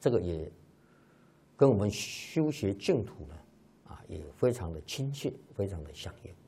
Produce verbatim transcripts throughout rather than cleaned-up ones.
这个也跟我们修学净土呢啊也非常的亲切，非常的相应。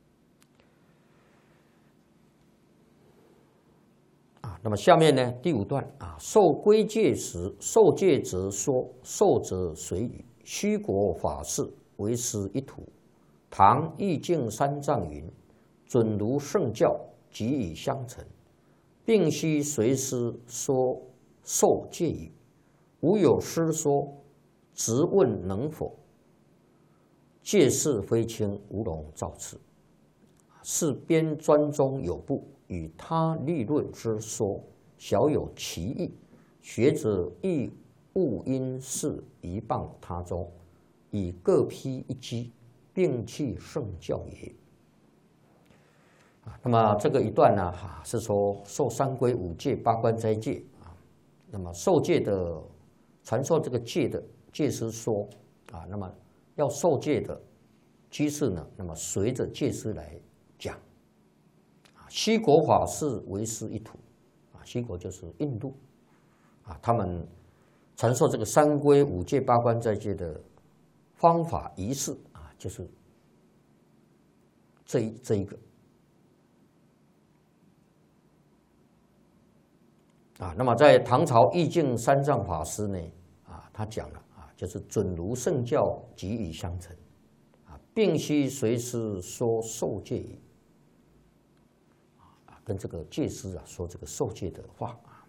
啊，那么下面呢第五段啊，受归戒时，受戒则说，受则随语。虚国法事，为师一土。唐义净三藏云：准如圣教，即以相成，并须随师说受戒语。无有师说，直问能否？戒事非轻，无容造次。是编专中有部，与他立论之说，小有歧义。学者亦勿因事一谤他中，以各披一击，并弃圣教也。那么这个一段呢，哈是说受三规五戒八关斋戒啊。那么受戒的传授这个戒的戒师说啊，那么要受戒的居士呢，那么随着戒师来讲。西国法事，为师一土啊，西国就是印度啊，他们传授这个三规五戒八关斋戒的方法仪式啊，就是这一这一个啊。那么在唐朝义净三藏法师呢啊，他讲了啊，就是准如圣教，即以相成啊，并须随师说受戒语。跟这个戒师啊说这个受戒的话啊，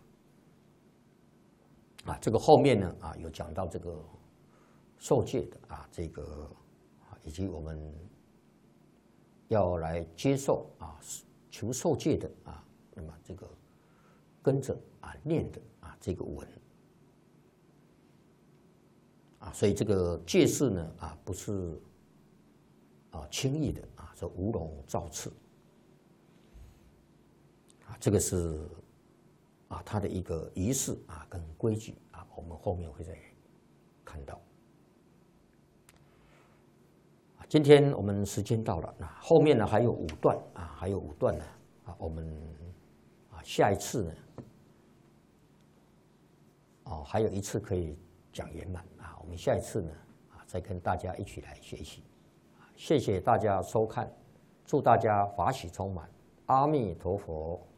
啊，这个后面呢啊有讲到这个受戒的啊，这个啊以及我们要来接受啊求受戒的啊，那么这个跟着啊念的啊这个文啊，所以这个戒事呢啊不是啊轻易的啊，说无容造次。这个是啊，它的一个仪式啊，跟规矩啊，我们后面会再看到。今天我们时间到了，那后面呢还有五段啊，还有五段呢啊，我们啊下一次呢，哦还有一次可以讲圆满啊，我们下一次呢啊再跟大家一起来学习。谢谢大家收看，祝大家法喜充满，阿弥陀佛。